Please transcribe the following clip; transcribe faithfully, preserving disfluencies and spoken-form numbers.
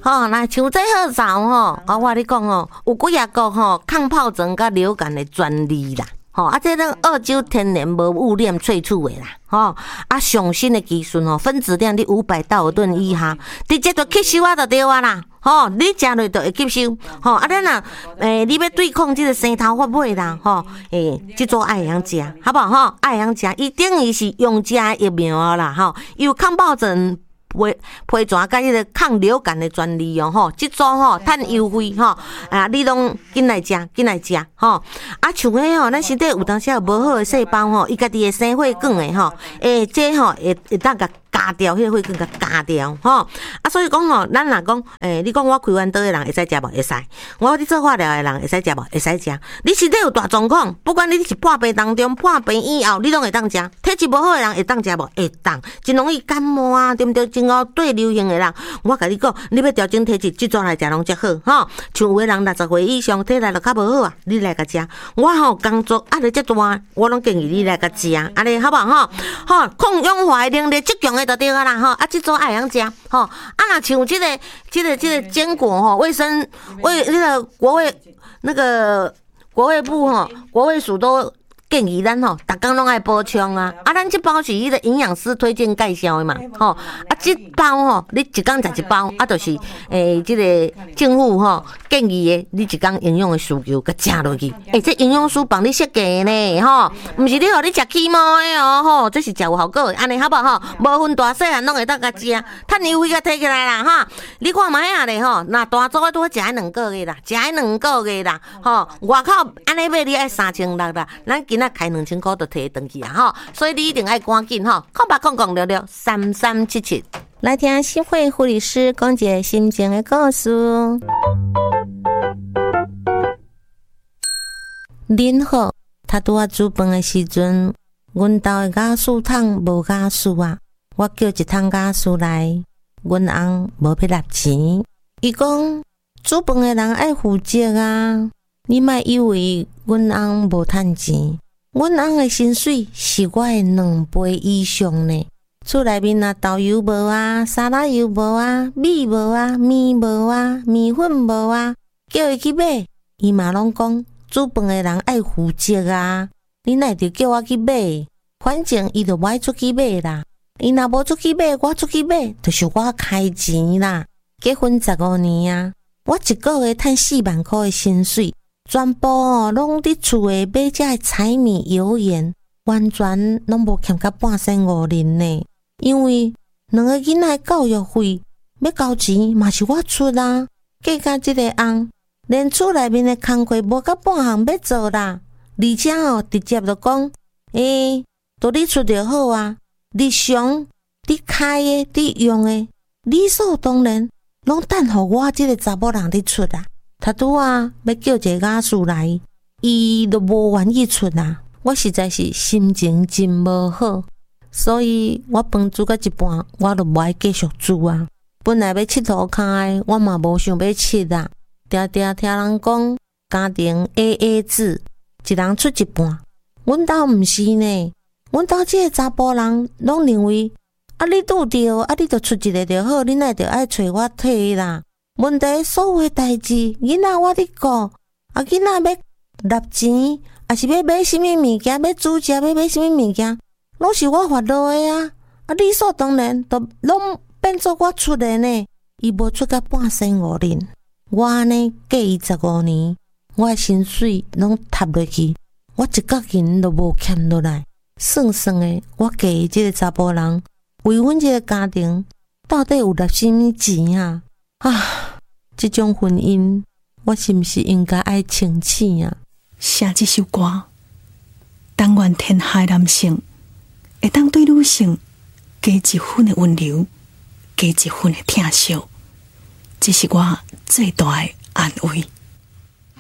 吼，那像这号皂吼，啊，我跟你讲哦，有几啊个吼抗疱疹甲流感的专利啦。吼，啊，这个澳洲天然无污染萃取的啦，吼，啊，上新的技术吼，分子量伫五百道尔顿以下，直接就吸收啊，就对啊啦，吼，你食落就会吸收，吼，啊，咱若诶，你要对抗这个生头发尾啦，吼，诶，这组爱会晓食，好不好？吼，爱会晓食，伊等于是用食疫苗啦，吼，有抗疱疹。批批转甲迄个抗流感的专利哦吼，即组吼趁优惠吼，啊，你拢紧来食，紧来食吼。啊，像迄吼，咱身体有当时有无好的细胞吼，伊家己会生血管的吼，诶，这吼会会当甲加掉，迄个血管甲加掉吼。啊，所以讲吼，咱若讲，诶，你讲我开完刀的人会使食无？会使。我伫做化疗的人会使食无？会使食。你身体有大状况，不管你是破病当中、破病以后，你拢会当食。体质无好的人会当食无？会当。真容易感冒啊，对不对？真哦对流行的人，我甲你讲，你要调整体质，即阵来食拢则好吼。像有的人六十岁以上，体力就较无好啊，你来甲食。我吼工作压力遮大，我拢建议你来甲食，安尼好不好吼？吼，抗氧化的能力极强的就对啊啦吼。啊，即阵爱养食吼。啊，若像即个、即个、即个坚果吼，卫生卫那个国卫那个国卫部吼，国卫署都。建议咱吼，逐工拢爱补充啊！啊，咱这包是迄个营养师推荐介绍的嘛，吼啊，这包吼，你一工食一包，啊，就是诶，这个政府吼建议的，你一工营养的需求甲食落去。诶、欸，这营养师帮你设计呢，吼，毋是你互你食起毛的哦，吼，这是食有效果的，安尼好不好？无分大细汉拢会当甲食，趁优惠甲摕起来啦，哈！你看卖啊咧吼，那大组的拄好食迄两个月啦，食迄两个月啦，吼，外口安尼买你爱三千六啦，咱。那开两千块就摕回去啊吼，所以你一定要赶紧吼，空八空空六六三三七七来听新会护理师讲一个心情的故事。恁好，他拄啊煮饭的时阵，阮家的家私桶无家私啊，我叫一桶家私来，阮翁无要纳钱，伊讲煮饭的人爱负责啊，你莫以为阮翁无趁钱。阮翁的薪水是我的两倍以上呢。厝内面啊，豆油无啊，沙拉油无啊，米无啊，面无啊，面粉无啊，叫伊去买，伊嘛拢讲煮饭的人爱负责啊。你哪会叫我去买？反正伊就无爱出去买啦。伊若无出去买，我出去买，就是我开钱啦。结婚十五年啊，我一个月趁四万块的薪水。全部哦，拢伫厝诶买遮诶柴米油盐，完全拢无欠甲半仙五零呢。因为两个囡仔教育费要交钱嘛是我出啊，计甲即个翁，连厝内面诶工课无甲半项要做啦。而且哦，直接就讲，诶、欸，都你出就好啊。日常你开诶，你用诶，理所当然拢等互我即个查某人伫出啊。他拄啊要叫一个家属来，伊都无愿意出啊！我实在是心情真无好，所以我饭煮到一半，我就无爱继续煮啊。本来要佚佗开，我嘛无想要佚啊。常常听人讲家庭 A A 制，一人出一半。阮兜毋是呢，阮兜即个查甫人拢认为，啊你拄着，啊你就出一个就好，你哪着爱找我替啦？问题所有诶代志，囡仔我伫顾，啊囡仔要纳钱，啊是要买什么物件，要煮食，要买什么物件，拢是我发落诶啊！啊理所当然，都拢变做我出诶呢。伊无出甲半仙五零，我安尼过伊十五年，我诶薪水拢塌落去，我一角银都无欠落来。算算诶，我嫁伊即个查甫人，为阮即个家庭，到底有纳什么钱啊？啊，这种婚姻，我是不是应该爱清醒啊？ 写这首歌，但愿天下男性会当对女性加一分的温柔，加一分的疼惜，这是我最大的安慰。